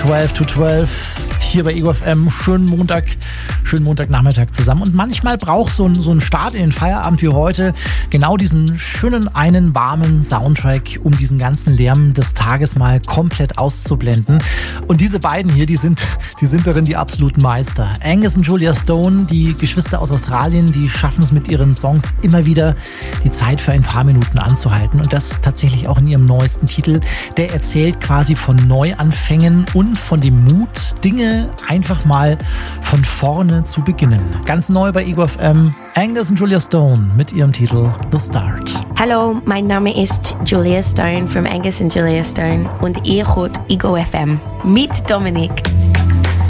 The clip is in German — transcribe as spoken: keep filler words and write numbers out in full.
zwölf to zwölf hier bei Ego F M. Schönen Montag, schönen Montagnachmittag zusammen. Und manchmal braucht so ein, so ein Start in den Feierabend wie heute genau diesen schönen, einen warmen Soundtrack, um diesen ganzen Lärm des Tages mal komplett auszublenden. Und diese beiden hier, die sind, die sind darin die absoluten Meister. Angus und Julia Stone, die Geschwister aus Australien, die schaffen es mit ihren Songs immer wieder, die Zeit für ein paar Minuten anzuhalten. Und das tatsächlich auch in ihrem neuesten Titel. Der erzählt quasi von Neuanfängen und von dem Mut, Dinge einfach mal von vorne zu beginnen. Ganz neu bei Ego F M, Angus und Julia Stone mit ihrem Titel The Start. Hallo, mein Name ist Julia Stone von Angus und Julia Stone und ihr hört Ego F M mit Dominik.